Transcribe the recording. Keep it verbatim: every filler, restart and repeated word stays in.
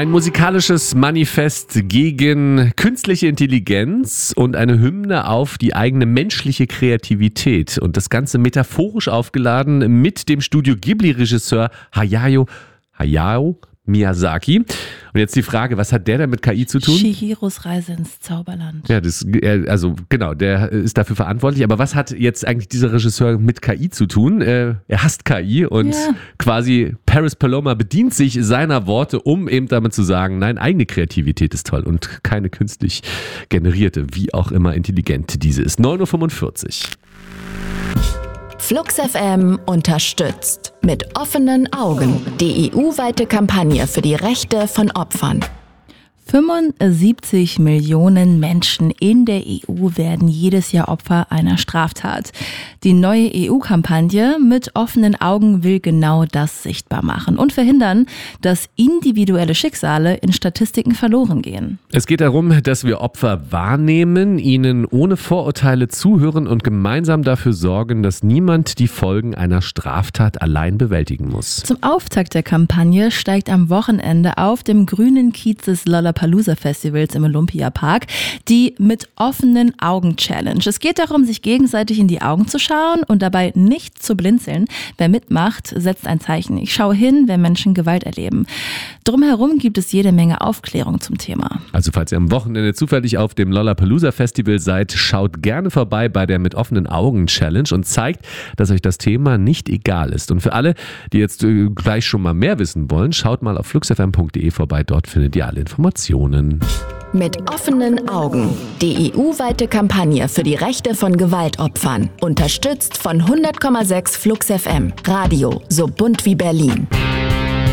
Ein musikalisches Manifest gegen künstliche Intelligenz und eine Hymne auf die eigene menschliche Kreativität. Und das Ganze metaphorisch aufgeladen mit dem Studio Ghibli-Regisseur Hayao, Hayao Miyazaki. Und jetzt die Frage, was hat der denn mit K I zu tun? Chihiros Reise ins Zauberland. Ja, das, also genau, der ist dafür verantwortlich. Aber was hat jetzt eigentlich dieser Regisseur mit K I zu tun? Er hasst K I und ja. quasi Paris Paloma bedient sich seiner Worte, um eben damit zu sagen, nein, eigene Kreativität ist toll und keine künstlich generierte, wie auch immer intelligent diese ist. neun Uhr fünfundvierzig. Flux F M unterstützt mit offenen Augen die E U-weite Kampagne für die Rechte von Opfern. fünfundsiebzig Millionen Menschen in der E U werden jedes Jahr Opfer einer Straftat. Die neue E U-Kampagne mit offenen Augen will genau das sichtbar machen und verhindern, dass individuelle Schicksale in Statistiken verloren gehen. Es geht darum, dass wir Opfer wahrnehmen, ihnen ohne Vorurteile zuhören und gemeinsam dafür sorgen, dass niemand die Folgen einer Straftat allein bewältigen muss. Zum Auftakt der Kampagne steigt am Wochenende auf dem grünen Kiez des Lollapalooza-Festivals im Olympiapark die Mit offenen Augen Challenge. Es geht darum, sich gegenseitig in die Augen zu schauen und dabei nicht zu blinzeln. Wer mitmacht, setzt ein Zeichen. Ich schaue hin, wenn Menschen Gewalt erleben. Drumherum gibt es jede Menge Aufklärung zum Thema. Also falls ihr am Wochenende zufällig auf dem Lollapalooza-Festival seid, schaut gerne vorbei bei der Mit offenen Augen Challenge und zeigt, dass euch das Thema nicht egal ist. Und für alle, die jetzt äh, gleich schon mal mehr wissen wollen, schaut mal auf flux f m punkt d e vorbei. Dort findet ihr alle Informationen. Mit offenen Augen. Die E U-weite Kampagne für die Rechte von Gewaltopfern. Unterstützt von hundert Komma sechs Flux F M. Radio so bunt wie Berlin.